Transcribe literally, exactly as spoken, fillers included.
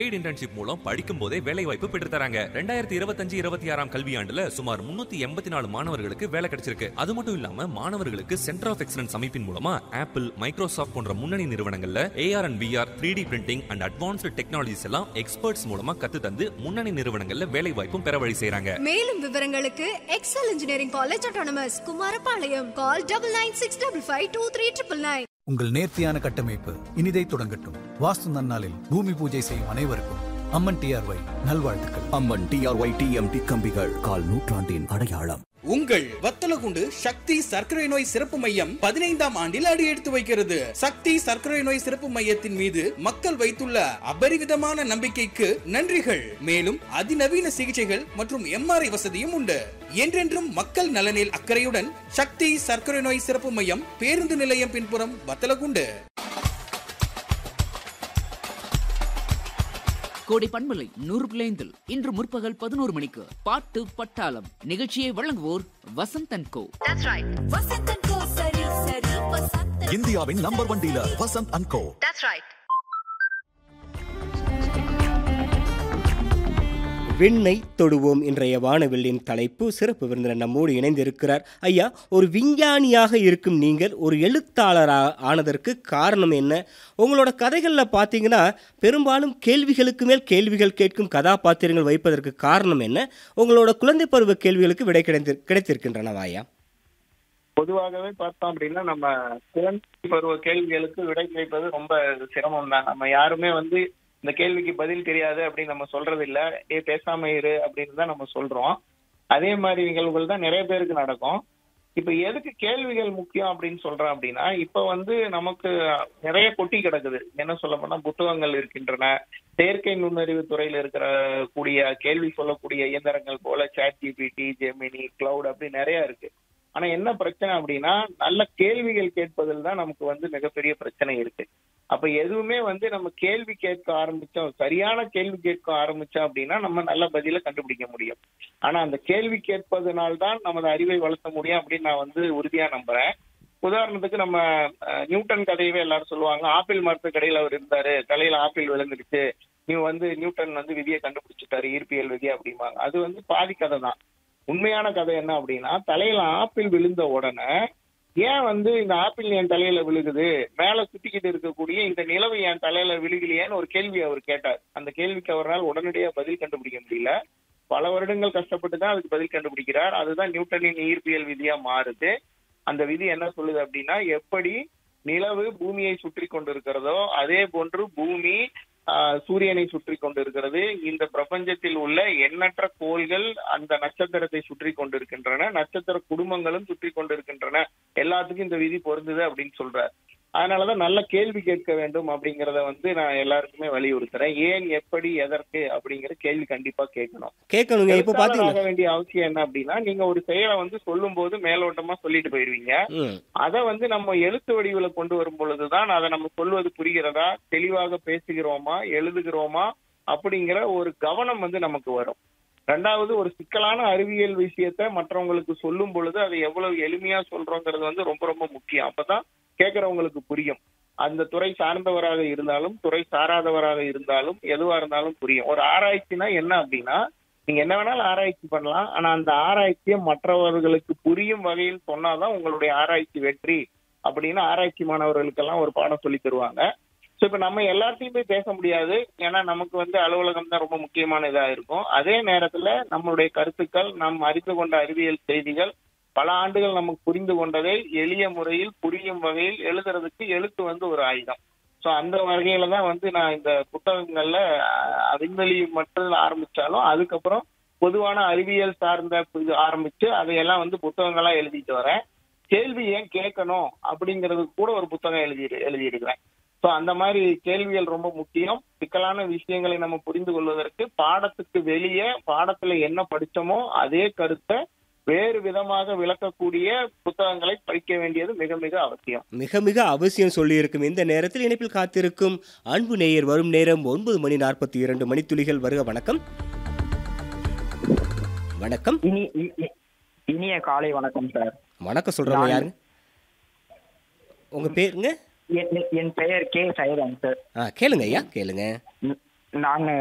Paid internship மூலம் படிக்கும் போதே வேலை வாய்ப்பு பெற்று தராங்க. ரெண்டாயிரத்தி இருபத்தஞ்சு இருபத்தி ஆறாம் கல்வியாண்டுல சுமார் முன்னூத்தி எண்பத்தி நாலு மாணவர்களுக்கு வேலை கிடைச்சிருக்கு. அது மட்டும் இல்லாம மாணவர்களுக்கு சென்டர் ஆஃப் எக்ஸலன்ஸ் அமைப்பின் மூலமா ஆப்பிள், மைக்ரோசாஃப்ட் போன்ற முன்னணி நிறுவனங்கள்ல AR and VR, three D printing and advanced technologies எல்லாம் எக்ஸ்பர்ட்ஸ் மூலமா கத்து தந்து முன்னணி நிறுவனங்கள்ல வேலை வாய்ப்பும் பெற வழி செய்றாங்க. மேலும் விவரங்களுக்கு XL engineering college autonomous Kumarapalayam. Call double nine six double five two three triple nine. உங்கள் நேர்த்தியான கட்டமைப்பு இனிதை தொடங்கட்டும். வாஸ்து நன்னாளில் பூமி பூஜை செய்யும் அனைவருக்கும் அம்மன் டிஆர்ஒய் நல்வாழ்த்துக்கள். அம்மன் டிஆர்ஒய் டிஎம்டி கம்பிகள், கால் நூற்றாண்டின் அடையாளம். உங்கள் வத்தலகுண்டு சக்தி சர்க்கரை நோய் சிறப்பு மையம் பதினைந்தாம் ஆண்டில் அடி எடுத்து வைக்கிறது. சக்தி சர்க்கரை நோய் சிறப்பு மையத்தின் மீது மக்கள் வைத்துள்ள அபரிவிதமான நம்பிக்கைக்கு நன்றிகள். மேலும் அதிநவீன சிகிச்சைகள் மற்றும் எம்ஆர்ஐ வசதியும் உண்டு. என்றென்றும் மக்கள் நலனில் அக்கறையுடன் சக்தி சர்க்கரை நோய் சிறப்பு மையம், பேருந்து நிலையம் பின்புறம், வத்தலகுண்டு. கோடை பண்பலை நூறு பிளேந்தில் இன்று முற்பகல் பதினோரு மணிக்கு பாட்டு பட்டாளம் நிகழ்ச்சியை வழங்குவோர் வசந்த் அண்ட் கோ. இந்தியாவின் number one dealer Vasanth and கோ. விண்ணை தொடுவோம். இன்றைய வானவில்லின் தலைப்பு. சிறப்பு விருந்தினர் நம்மோடு இணைந்திருக்கிறார். ஐயா, ஒரு விஞ்ஞானியாக இருக்கும் நீங்கள் ஒரு எழுத்தாளராக ஆனதற்கு காரணம் என்ன? உங்களோட கதைகளில் பார்த்தீங்கன்னா பெரும்பாலும் கேள்விகளுக்கு மேல் கேள்விகள் கேட்கும் கதாபாத்திரங்கள் வைப்பதற்கு காரணம் என்ன? உங்களோட குழந்தை பருவ கேள்விகளுக்கு விடை கிடைத்து கிடைத்திருக்கின்றனவா ஐயா? பொதுவாகவே பார்த்தோம் அப்படின்னா நம்ம குழந்தை பருவ கேள்விகளுக்கு விடை கிடைப்பது ரொம்ப சிரமம் தான். நம்ம யாருமே வந்து இந்த கேள்விக்கு பதில் தெரியாது அப்படின்னு நம்ம சொல்றது இல்ல, ஏ பேசாம இரு அப்படின்னு தான் நம்ம சொல்றோம். அதே மாதிரி நிகழ்வுகள் தான் நிறைய பேருக்கு நடக்கும். இப்ப எதுக்கு கேள்விகள் முக்கியம் அப்படின்னு சொல்றேன் அப்படின்னா, இப்ப வந்து நமக்கு நிறைய கொட்டி கிடக்குது. என்ன சொல்ல போனா புத்தகங்கள் இருக்கின்றன. செயற்கை நுண்ணறிவு துறையில இருக்கிற கூடிய கேள்வி சொல்லக்கூடிய இயந்திரங்கள் போல சாட் ஜிபிடி, ஜெமினி, கிளவுட் அப்படி நிறைய இருக்கு. ஆனா என்ன பிரச்சனை அப்படின்னா, நல்ல கேள்விகள் கேட்பதில் தான் நமக்கு வந்து மிகப்பெரிய பிரச்சனை இருக்கு. அப்ப எதுவுமே வந்து நம்ம கேள்வி கேட்க ஆரம்பிச்சோம், சரியான கேள்வி கேட்க ஆரம்பிச்சோம் அப்படின்னா நம்ம நல்ல பதில கண்டுபிடிக்க முடியும். ஆனா அந்த கேள்வி கேட்பதனால்தான் நமது அறிவை வளர்த்த முடியும் அப்படின்னு நான் வந்து உறுதியா நம்புறேன். உதாரணத்துக்கு நம்ம நியூட்டன் கதையவே எல்லாரும் சொல்லுவாங்க. ஆப்பிள் மரத்து கடையில அவர் இருந்தாரு, தலையில ஆப்பிள் விழுந்துருச்சு, நீ வந்து நியூட்டன் வந்து விதியை கண்டுபிடிச்சிட்டாரு, ஈர்ப்பியல் விதி அப்படிம்பாங்க. அது வந்து பாதி கதை தான். உண்மையான கதை என்ன அப்படின்னா, தலையில ஆப்பிள் விழுந்த உடனே ஏன் வந்து இந்த ஆப்பிள் என் தலையில விழுகுது, மேல சுத்திக்கிட்டு இருக்கக்கூடிய இந்த நிலவு என் தலையில விழுகலையேன்னு ஒரு கேள்வி அவர் கேட்டார். அந்த கேள்விக்கு அவரால் உடனடியாக பதில் கண்டுபிடிக்க முடியல. பல வருடங்கள் கஷ்டப்பட்டு தான் அதுக்கு பதில் கண்டுபிடிக்கிறார். அதுதான் நியூட்டனின் ஈர்ப்பியல் விதியா மாறுது. அந்த விதி என்ன சொல்லுது அப்படின்னா, எப்படி நிலவு பூமியை சுற்றி கொண்டிருக்கிறதோ அதே போன்று பூமி சூரியனை சுற்றி கொண்டிருக்கிறது. இந்த பிரபஞ்சத்தில் உள்ள எண்ணற்ற கோள்கள் அந்த நட்சத்திரத்தை சுற்றி கொண்டிருக்கின்றன, நட்சத்திர குடும்பங்களும் சுற்றி கொண்டிருக்கின்றன. எல்லாத்துக்கும் இந்த விதி பொருந்தது அப்படின்னு சொல்றார். அதனாலதான் நல்ல கேள்வி கேட்க வேண்டும் அப்படிங்கறத வந்து நான் எல்லாருக்குமே வலியுறுத்துறேன். ஏன், எப்படி, எதற்கு அப்படிங்கிற கேள்வி கண்டிப்பா கேட்கணும். கேட்கணுங்க. இப்ப பாத்தீங்கன்னா வேண்டிய அவசியம் என்ன அப்படின்னா, நீங்க ஒரு செயலை வந்து சொல்லும் போது மேலோட்டமா சொல்லிட்டு போயிருவீங்க. அதை வந்து நம்ம எழுத்து வடிவுல கொண்டு வரும் பொழுதுதான் அதை நம்ம சொல்வது புரிகிறதா, தெளிவாக பேசுகிறோமா, எழுதுகிறோமா அப்படிங்கிற ஒரு கவனம் வந்து நமக்கு வரும். ரெண்டாவது, ஒரு சிக்கலான அறிவியல் விஷயத்த மற்றவங்களுக்கு சொல்லும் பொழுது அதை எவ்வளவு எளிமையா சொல்றோங்கிறது வந்து ரொம்ப ரொம்ப முக்கியம். அப்பதான் கேட்கறவங்களுக்கு புரியும். அந்த துறை சார்ந்தவராக இருந்தாலும் துறை சாராதவராக இருந்தாலும் எதுவா இருந்தாலும் புரியும். ஒரு ஆராய்ச்சினா என்ன அப்படின்னா, நீங்க என்ன வேணாலும் ஆராய்ச்சி பண்ணலாம், ஆனா அந்த ஆராய்ச்சியை மற்றவர்களுக்கு புரியும் வகையில் சொன்னாதான் உங்களுடைய ஆராய்ச்சி வெற்றி அப்படின்னு ஆராய்ச்சி மாணவர்களுக்கெல்லாம் ஒரு பாடம் சொல்லி தருவாங்க. ஸோ இப்ப நம்ம எல்லாத்தையும் போய் பேச முடியாது, ஏன்னா நமக்கு வந்து அலுவலகம் தான் ரொம்ப முக்கியமான இதா இருக்கும். அதே நேரத்துல நம்மளுடைய கருத்துக்கள், நாம் அறிந்து கொண்ட அறிவியல் செய்திகள், பல ஆண்டுகள் நமக்கு புரிந்து கொண்டதை எளிய முறையில் புரியும் வகையில் எழுதுறதுக்கு எழுத்து வந்து ஒரு ஆயுதம். ஸோ அந்த வகையில தான் வந்து நான் இந்த புத்தகங்கள்ல விண்வெளி மட்டும் ஆரம்பிச்சாலும் அதுக்கப்புறம் பொதுவான அறிவியல் சார்ந்த இது ஆரம்பிச்சு அதையெல்லாம் வந்து புத்தகங்களா எழுதிட்டு வரேன். கேள்வி ஏன் கேட்கணும் அப்படிங்கிறதுக்கு கூட ஒரு புத்தகம் எழுதி எழுதியிருக்கிறேன். ஸோ அந்த மாதிரி கேள்விகள் ரொம்ப முக்கியம். சிக்கலான விஷயங்களை நம்ம புரிந்து கொள்வதற்கு பாடத்துக்கு வெளியே பாடத்துல என்ன படிச்சோமோ அதே கருத்தை வேறு விதமாக விளக்கக்கூடிய புத்தகங்களை படிக்க வேண்டியது மிக மிக அவசியம். மிக மிக அவசியம் சொல்லியிருக்கும். இந்த நேரத்தில் இணைப்பில் காத்திருக்கும் அன்பு நேயர் வரும் நேரம் ஒன்பது மணி நாற்பத்தி இரண்டு மணித்துளிகள். வருக. வணக்கம். வணக்கம். இனி இனிய காலை வணக்கம் சார். வணக்கம் சொல்றேன். யாருங்க உங்க பேருங்க? என் பெயர் கே சைரன் சார். ஆ கேளுங்க ஐயா, கேளுங்க. நாங்க